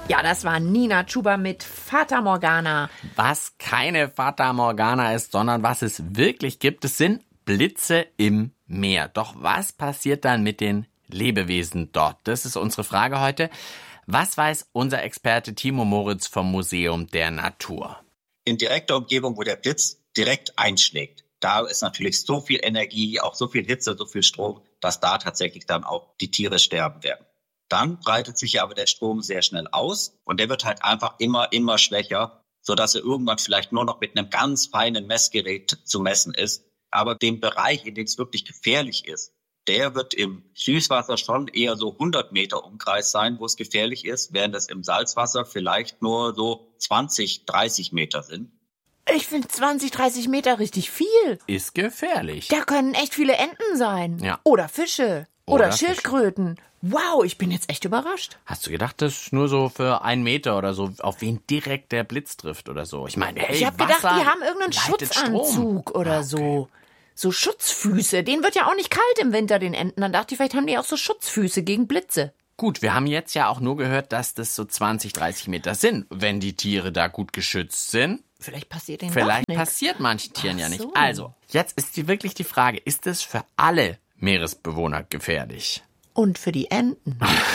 Ja, das war Nina Chuba mit Fata Morgana. Was keine Fata Morgana ist, sondern was es wirklich gibt, es sind Blitze im Meer. Doch was passiert dann mit den Lebewesen dort? Das ist unsere Frage heute. Was weiß unser Experte Timo Moritz vom Museum der Natur? In direkter Umgebung, wo der Blitz direkt einschlägt, da ist natürlich so viel Energie, auch so viel Hitze, so viel Strom, dass da tatsächlich dann auch die Tiere sterben werden. Dann breitet sich aber der Strom sehr schnell aus und der wird halt einfach immer schwächer, sodass er irgendwann vielleicht nur noch mit einem ganz feinen Messgerät zu messen ist. Aber dem Bereich, in dem es wirklich gefährlich ist, der wird im Süßwasser schon eher so 100 Meter Umkreis sein, wo es gefährlich ist, während es im Salzwasser vielleicht nur so 20, 30 Meter sind. Ich finde 20, 30 Meter richtig viel. Ist gefährlich. Da können echt viele Enten sein. Ja. Oder Fische. Oder Fische. Schildkröten. Wow, ich bin jetzt echt überrascht. Hast du gedacht, das ist nur so für 1 Meter oder so, auf wen direkt der Blitz trifft oder so? Ich meine, hey, Ich habe gedacht, Wasser die haben irgendeinen leitet Schutzanzug Strom. oder so. So Schutzfüße. Denen wird ja auch nicht kalt im Winter, den Enten. Dann dachte ich, vielleicht haben die auch so Schutzfüße gegen Blitze. Gut, wir haben jetzt ja auch nur gehört, dass das so 20, 30 Meter sind. Wenn die Tiere da gut geschützt sind, Vielleicht passiert denen vielleicht doch nichts. passiert manchen Tieren ja Ach nicht. so. Also, jetzt ist wirklich die Frage, ist es für alle Meeresbewohner gefährlich? Und für die Enten.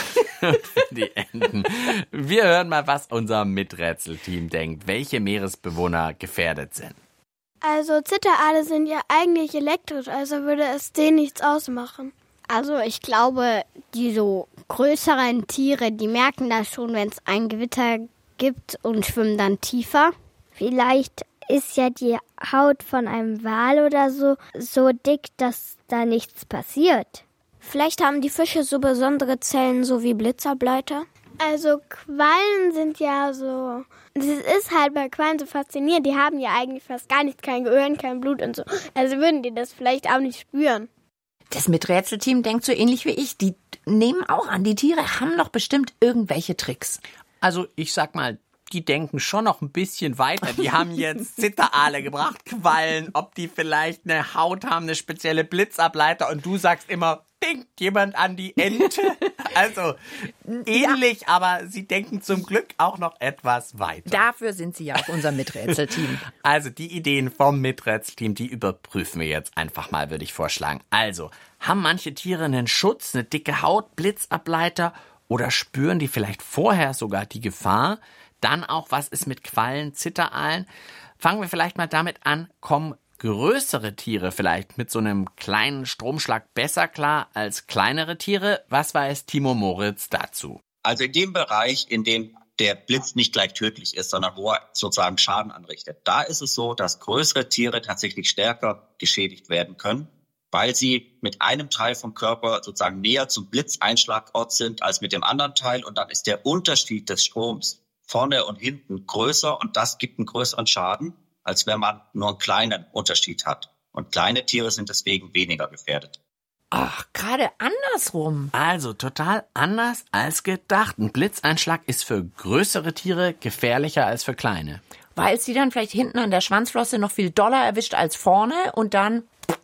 Die Enten. Wir hören mal, was unser Miträtselteam denkt, welche Meeresbewohner gefährdet sind. Also Zitteraale sind ja eigentlich elektrisch, also würde es denen nichts ausmachen. Also ich glaube, die so größeren Tiere, die merken das schon, wenn es ein Gewitter gibt und schwimmen dann tiefer. Vielleicht ist ja die Haut von einem Wal oder so dick, dass da nichts passiert. Vielleicht haben die Fische so besondere Zellen, so wie Blitzableiter. Also Quallen sind ja so, das ist halt bei Quallen so faszinierend, die haben ja eigentlich fast gar nichts, kein Gehirn, kein Blut und so. Also würden die das vielleicht auch nicht spüren. Das Miträtselteam denkt so ähnlich wie ich. Die nehmen auch an, die Tiere haben doch bestimmt irgendwelche Tricks. Also ich sag mal, die denken schon noch ein bisschen weiter. Die haben jetzt Zitteraale gebracht, Quallen, ob die vielleicht eine Haut haben, eine spezielle Blitzableiter und du sagst immer, denkt jemand an die Ente? Also ähnlich, ja. Aber sie denken zum Glück auch noch etwas weiter. Dafür sind sie ja auch unser Miträtselteam. Also die Ideen vom Miträtselteam, die überprüfen wir jetzt einfach mal, würde ich vorschlagen. Also, haben manche Tiere einen Schutz, eine dicke Haut, Blitzableiter oder spüren die vielleicht vorher sogar die Gefahr? Dann auch, was ist mit Quallen, Zitteraalen? Fangen wir vielleicht mal damit an, kommen größere Tiere vielleicht mit so einem kleinen Stromschlag besser klar als kleinere Tiere? Was weiß Timo Moritz dazu? Also in dem Bereich, in dem der Blitz nicht gleich tödlich ist, sondern wo er sozusagen Schaden anrichtet, da ist es so, dass größere Tiere tatsächlich stärker geschädigt werden können, weil sie mit einem Teil vom Körper sozusagen näher zum Blitzeinschlagort sind als mit dem anderen Teil. Und dann ist der Unterschied des Stroms vorne und hinten größer und das gibt einen größeren Schaden, als wenn man nur einen kleinen Unterschied hat. Und kleine Tiere sind deswegen weniger gefährdet. Ach, gerade andersrum. Also total anders als gedacht. Ein Blitzeinschlag ist für größere Tiere gefährlicher als für kleine. Weil sie dann vielleicht hinten an der Schwanzflosse noch viel doller erwischt als vorne und dann...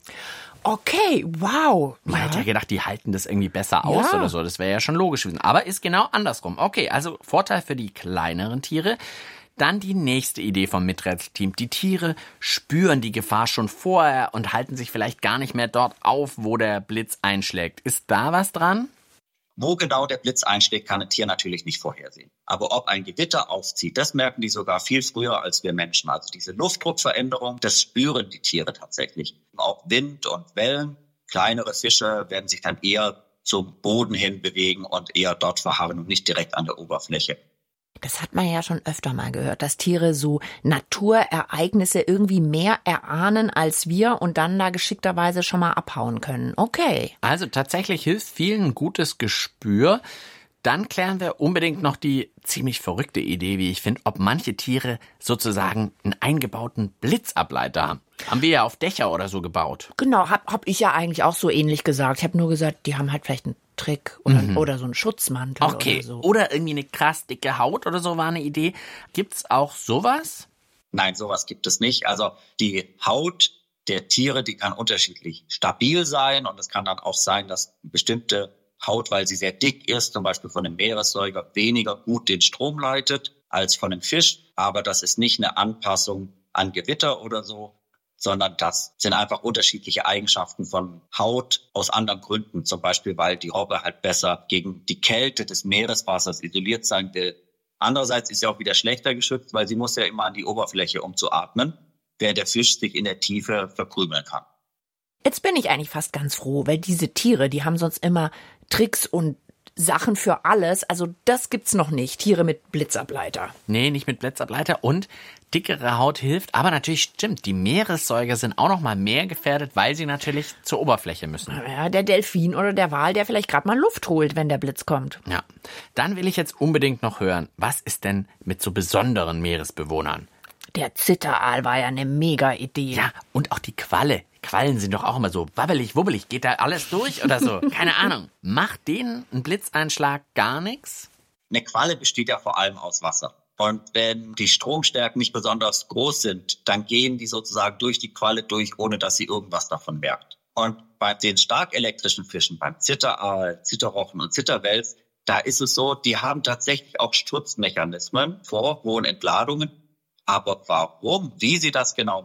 Okay, wow. Man hätte ja gedacht, die halten das irgendwie besser aus oder so. Das wäre ja schon logisch gewesen. Aber ist genau andersrum. Okay, also Vorteil für die kleineren Tiere. Dann die nächste Idee vom Miträtselteam. Die Tiere spüren die Gefahr schon vorher und halten sich vielleicht gar nicht mehr dort auf, wo der Blitz einschlägt. Ist da was dran? Wo genau der Blitz einschlägt, kann ein Tier natürlich nicht vorhersehen. Aber ob ein Gewitter aufzieht, das merken die sogar viel früher als wir Menschen. Also diese Luftdruckveränderung, das spüren die Tiere tatsächlich. Auch Wind und Wellen, kleinere Fische werden sich dann eher zum Boden hin bewegen und eher dort verharren und nicht direkt an der Oberfläche. Das hat man ja schon öfter mal gehört, dass Tiere so Naturereignisse irgendwie mehr erahnen als wir und dann da geschickterweise schon mal abhauen können. Okay. Also tatsächlich hilft vielen ein gutes Gespür. Dann klären wir unbedingt noch die ziemlich verrückte Idee, wie ich finde, ob manche Tiere sozusagen einen eingebauten Blitzableiter haben. Haben wir ja auf Dächer oder so gebaut. Genau, hab ich ja eigentlich auch so ähnlich gesagt. Ich habe nur gesagt, die haben halt vielleicht einen Trick oder so einen Schutzmantel okay. oder so. Oder irgendwie eine krass dicke Haut oder so war eine Idee. Gibt's auch sowas? Nein, sowas gibt es nicht. Also die Haut der Tiere, die kann unterschiedlich stabil sein und es kann dann auch sein, dass bestimmte Haut, weil sie sehr dick ist, zum Beispiel von einem Meeressäuger, weniger gut den Strom leitet als von einem Fisch. Aber das ist nicht eine Anpassung an Gewitter oder so, sondern das sind einfach unterschiedliche Eigenschaften von Haut aus anderen Gründen. Zum Beispiel, weil die Robbe halt besser gegen die Kälte des Meereswassers isoliert sein will. Andererseits ist sie auch wieder schlechter geschützt, weil sie muss ja immer an die Oberfläche, um zu atmen, während der Fisch sich in der Tiefe verkrümeln kann. Jetzt bin ich eigentlich fast ganz froh, weil diese Tiere, die haben sonst immer Tricks und Sachen für alles. Also das gibt's noch nicht. Tiere mit Blitzableiter. Nee, nicht mit Blitzableiter und dickere Haut hilft. Aber natürlich stimmt, die Meeressäuger sind auch noch mal mehr gefährdet, weil sie natürlich zur Oberfläche müssen. Ja, der Delfin oder der Wal, der vielleicht gerade mal Luft holt, wenn der Blitz kommt. Ja, dann will ich jetzt unbedingt noch hören, was ist denn mit so besonderen Meeresbewohnern? Der Zitteraal war ja eine mega Idee. Ja, und auch die Qualle. Quallen sind doch auch immer so wabbelig, wubbelig. Geht da alles durch oder so? Keine Ahnung. Macht denen ein Blitzeinschlag gar nichts? Eine Qualle besteht ja vor allem aus Wasser. Und wenn die Stromstärken nicht besonders groß sind, dann gehen die sozusagen durch die Qualle durch, ohne dass sie irgendwas davon merkt. Und bei den stark elektrischen Fischen, beim Zitteraal, Zitterrochen und Zitterwels, da ist es so, die haben tatsächlich auch Schutzmechanismen vor hohen Entladungen. Aber warum, wie sie das genau